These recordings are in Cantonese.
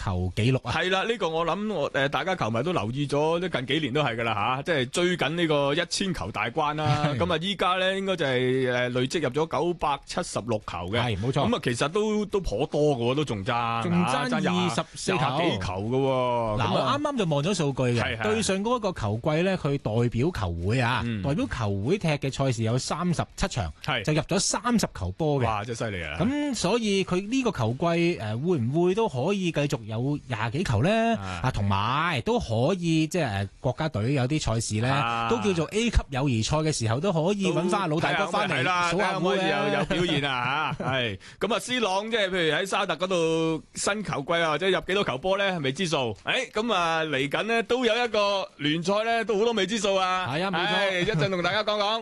球紀錄啊。 係啦，呢個我諗大家球迷都留意咗，近幾年都係噶啦吓，即係追緊呢個1000球大關啦。咁啊，依家咧應該就係累積入咗976球嘅， 係冇錯。 咁啊，其實都頗多嘅，都仲爭 24球幾球嘅。 嗱，我啱啱就望咗數據嘅，對上嗰個球季咧，佢代表球會代表球會踢嘅賽事有37場，就入咗30球波嘅。 哇，真係犀利啊！ 咁所以佢呢個球季會唔會都可以繼續有20幾球咧？同埋都可以即係國家隊有啲賽事咧，都叫做 A 級友誼賽嘅時候，都可以揾翻老大哥翻嚟數下會有表現啊嚇！係咁啊，C 朗即係譬如喺沙特嗰度新球季啊，或者入幾多球波咧，係未知數。咁啊嚟緊呢都有一個聯賽咧，都好多未知數啊！ 係啊，冇錯， 一陣同大家講講。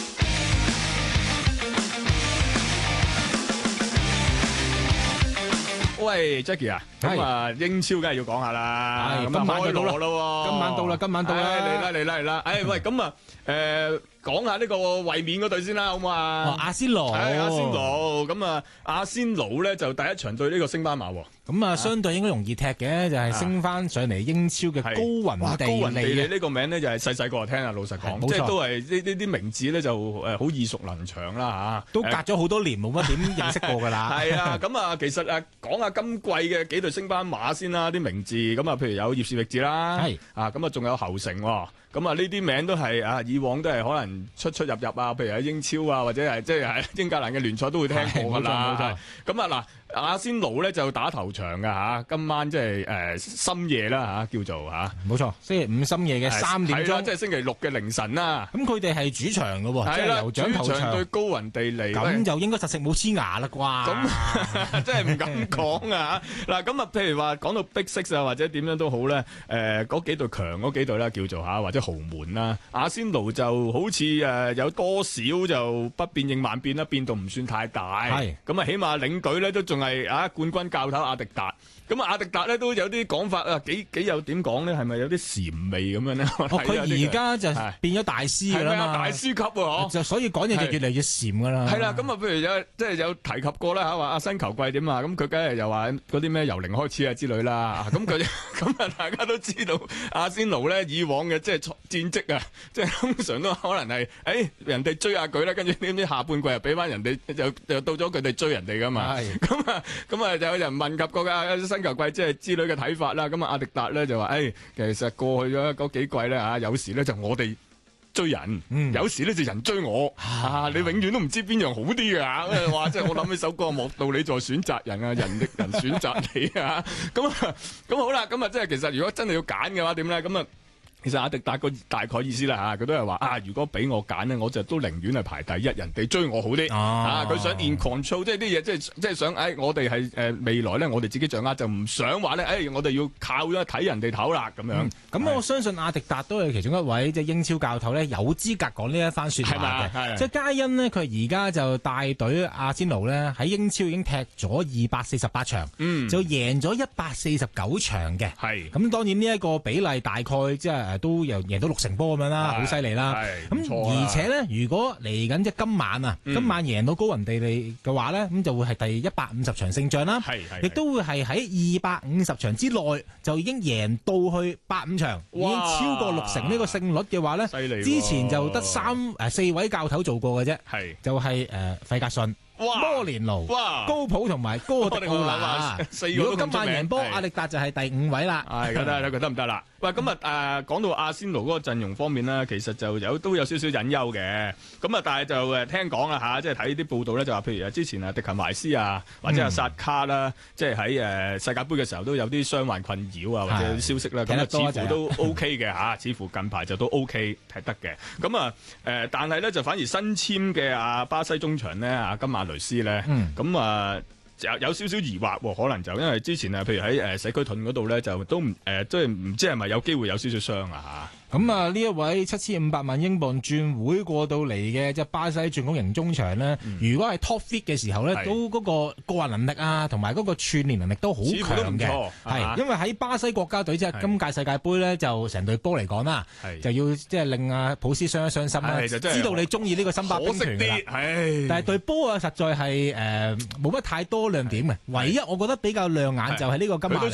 喂 Jackie 啊，咁啊英超梗係要講下啦， 今晚就到啦，今晚到啦， 嚟啦，喂，咁啊講下呢個衛冕嗰隊先啦，好唔好啊？ 阿仙奴， 咁啊，阿仙奴咧就第一場對呢個升班馬， 咁啊相對應該容易踢嘅，就係升翻上嚟英超嘅高雲地利。 高雲地利呢個名咧就係細個就聽啊，老實講，即係都係呢啲名字咧就好耳熟能詳啦嚇， 都隔咗好多年冇乜點認識過㗎啦。 係啊，咁啊其實講下今季嘅幾隊升班馬先啦，啲名字咁啊，譬如有葉士域治啦，咁啊仲有侯城喎。咁啊，呢啲名都係以往都係可能出入啊，譬如喺英超啊，或者係即係喺英格蘭嘅聯賽都會聽過㗎啦。冇錯。咁啊嗱，阿仙奴咧就打頭場㗎嚇，今晚即係深夜啦嚇，叫做嚇。冇錯， 星期五深夜嘅3點鐘， 即係星期六嘅凌晨啦。 咁佢哋係主場㗎喎，即係酋長頭場對高雲地利。 咁就應該實食冇黐牙啦啩？ 咁真係唔敢講啊！嗱，咁啊，譬如話講到 Big Six 啊，或者點樣都好咧，嗰幾隊強嗰幾隊啦，叫做嚇或者豪門啦，阿仙奴就好似有多少就不變應萬變啦，變動唔算太大。係咁啊，起碼領隊咧都仲係冠軍教頭阿迪達。咁啊，阿迪達咧都有啲講法啊，幾有點講咧，係咪有啲禪味咁樣咧？ 佢而家就變咗大師㗎啦嘛， 大師級喎， 就所以講嘢就越嚟越禪㗎啦。 係啦，咁啊，譬如有提及過啦嚇，話阿新球季點啊？咁佢梗係又話嗰啲咩由零開始啊之類啦。咁啊，大家都知道阿仙奴咧以往嘅即係戰績啊，即係通常都可能係人哋追下佢啦，跟住點知下半季又俾翻人哋，又到咗佢哋追人哋㗎嘛。咁啊，就有人問及過㗎新球季即係之類嘅睇法啦，咁啊阿迪達咧就話，其實過去咗嗰幾季咧有時咧就我哋追人，有時咧就人追我，你永遠都唔知邊樣好啲㗎，哇！即係我諗起首歌，莫道你在選擇人啊，人的人選擇你啊，咁好啦，咁啊即係其實如果真係要揀嘅話點咧，咁啊。其實阿迪達個大概意思啦，佢都係話如果俾我揀呢，我就都寧願係排第一，人哋追我好啲。佢想 in control，即係啲嘢，即係想我哋係未來咧，我哋自己掌握，就唔想話咧，我哋要靠咗睇人哋頭啦咁樣。咁我相信阿迪達都係其中一位即係英超教頭咧，有資格講呢一番説話嘅。即係皆因呢，佢而家就帶隊阿仙奴咧喺英超已經踢咗248場，就贏咗149場嘅。咁當然呢一個比例大概即係。都又贏到6成波咁樣啦，好犀利啦。咁而且咧，如果嚟緊即係今晚贏到高雲地利嘅話咧，咁就會係第150場勝仗啦。亦都會係喺250場之內就已經贏到去85場，已經超過6成呢個勝率嘅話咧，之前就得4位教頭做過嘅啫，就係費格遜、摩連奴、高普同埋哥迪奧拿。如果今晚贏波，阿迪達就係第5位啦。 覺得唔得啦？喂，咁講到阿仙奴嗰個陣容方面咧，其實就都有少少隱憂嘅。咁但係就聽講啦嚇，即係睇啲報道咧，就話譬如之前迪勤懷斯啊，或者薩卡啦，即係喺世界盃嘅時候都有啲傷患困擾啊，或者有啲消息啦，咁似乎都 OK 嘅嚇，似乎近排就都 OK 踢得嘅。咁但係咧就反而新簽嘅巴西中場咧金馬雷斯咧，咁有少少疑惑喎，可能就因為之前譬如喺社區盾嗰度咧，就都即係唔知係咪有機會有少少傷啊嚇。 咁呢一位7500萬英鎊轉會過到嚟嘅即係巴西進攻型中場咧，如果係 top fit 嘅時候咧，都嗰個人能力啊，同埋嗰個串聯能力都好強嘅。係因為喺巴西國家隊即係今屆世界盃咧，就成隊波嚟講啦，就要即係令阿普斯傷一傷心啦，知道你中意呢個森巴兵團㗎啦。但係隊波實在係冇乜太多亮點嘅，唯一我覺得比較亮眼就係呢個金馬雷